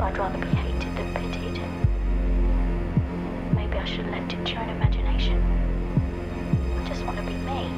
I'd rather be hated than pitied. Maybe I should have left it to your own imagination.